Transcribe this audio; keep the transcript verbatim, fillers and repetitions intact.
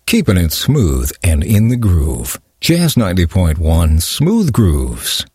keeping it smooth and in the groove. Jazz ninety point one Smooth Grooves.